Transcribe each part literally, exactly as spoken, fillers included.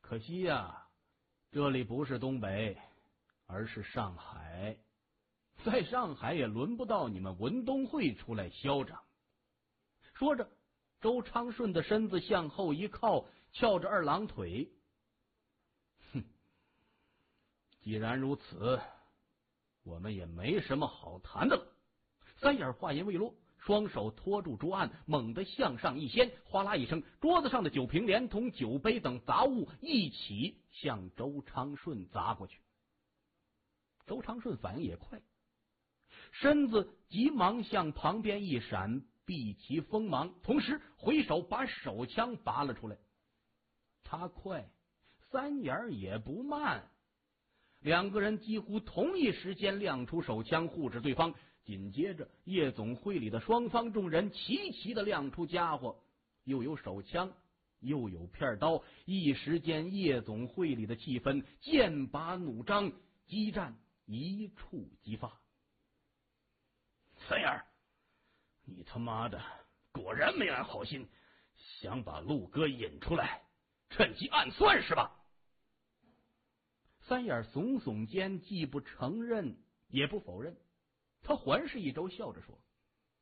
可惜呀、啊，这里不是东北，而是上海。在上海也轮不到你们文东会出来嚣张。说着，周昌顺的身子向后一靠，翘着二郎腿。哼，既然如此，我们也没什么好谈的了。三眼话音未落，双手托住桌案，猛地向上一掀，哗啦一声，桌子上的酒瓶连同酒杯等杂物一起向周昌顺砸过去。周昌顺反应也快，身子急忙向旁边一闪，避其锋芒，同时回手把手枪拔了出来。他快，三眼也不慢，两个人几乎同一时间亮出手枪护着对方。紧接着，夜总会里的双方众人齐齐的亮出家伙，又有手枪，又有片刀，一时间夜总会里的气氛剑拔弩张，激战一触即发。 三眼，你他妈的果然没安好心，想把陆哥引出来，趁机暗算是吧？ 三眼耸耸肩，既不承认也不否认。他环视一周，笑着说：“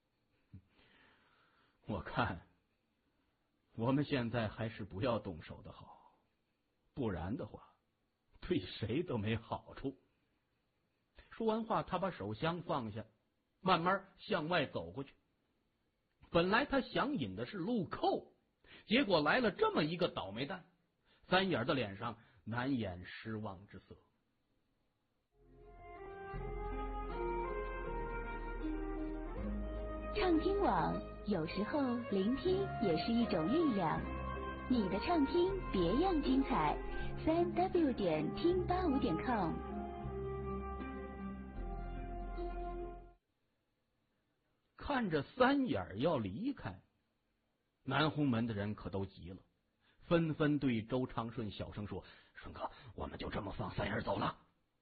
我看我们现在还是不要动手的好，不然的话对谁都没好处。”说完话，他把手枪放下，慢慢向外走过去。本来他想引的是陆寇，结果来了这么一个倒霉蛋，三眼的脸上难掩失望之色。 畅听网，有时候聆听也是一种力量。你的畅听别样精彩，三 w 点听八五点 com。 看着三眼要离开，南红门的人可都急了，纷纷对周昌顺小声说：“顺哥，我们就这么放三眼走了？”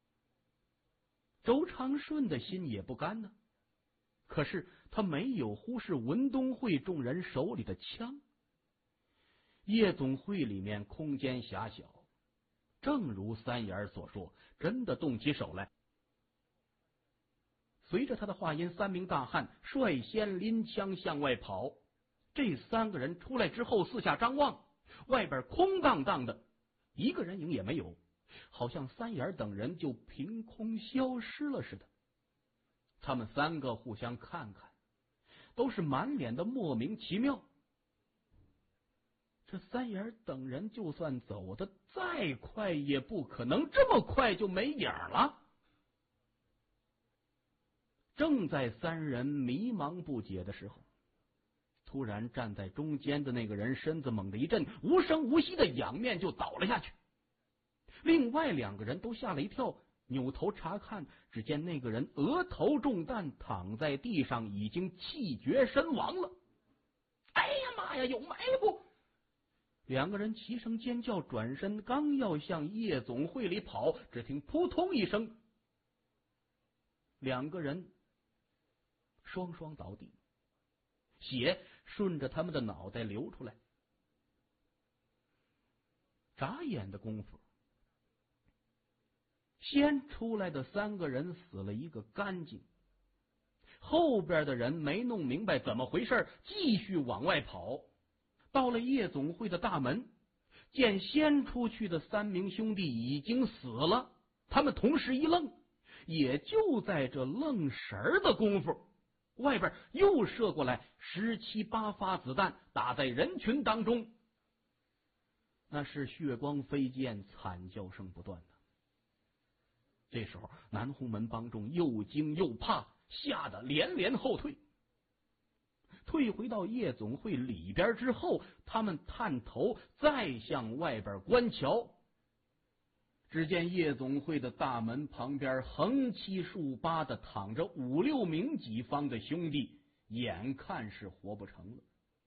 周昌顺的心也不甘呢。可是他没有忽视文东会众人手里的枪。夜总会里面空间狭小，正如三眼所说，真的动起手来。随着他的话音，三名大汉率先拎枪向外跑。这三个人出来之后，四下张望，外边空荡荡的，一个人影也没有，好像三眼等人就凭空消失了似的。他们三个互相看看，都是满脸的莫名其妙。这三眼等人就算走得再快，也不可能这么快就没影了。正在三人迷茫不解的时候，突然站在中间的那个人身子猛地一震，无声无息的仰面就倒了下去。另外两个人都吓了一跳，扭头查看，只见那个人额头中弹，躺在地上，已经气绝身亡了。哎呀妈呀，有埋伏！两个人齐声尖叫，转身刚要向夜总会里跑，只听扑通一声，两个人双双倒地，血顺着他们的脑袋流出来。眨眼的功夫，先出来的三个人死了一个干净，后边的人没弄明白怎么回事，继续往外跑。到了夜总会的大门，见先出去的三名兄弟已经死了，他们同时一愣。也就在这愣神儿的功夫，外边又射过来十七八发子弹，打在人群当中，那是血光飞溅，惨叫声不断的。这时候南红门帮众又惊又怕，吓得连连后退。退回到夜总会里边之后，他们探头再向外边观瞧，只见夜总会的大门旁边横七竖八的躺着五六名己方的兄弟，眼看是活不成了。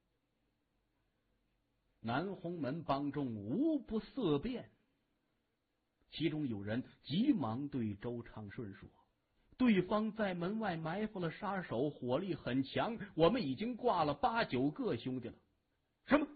南红门帮众无不色变，其中有人急忙对周昌顺说：“对方在门外埋伏了杀手，火力很强，我们已经挂了八九个兄弟了。”什么？